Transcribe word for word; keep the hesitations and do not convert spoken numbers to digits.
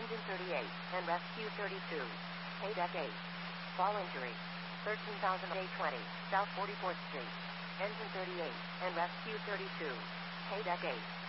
Engine thirty-eight, and Rescue thirty-two. Pay deck eight. Fall injury. thirteen thousand A twenty, South forty-fourth Street. Engine thirty-eight, and Rescue thirty-two. Pay deck eight.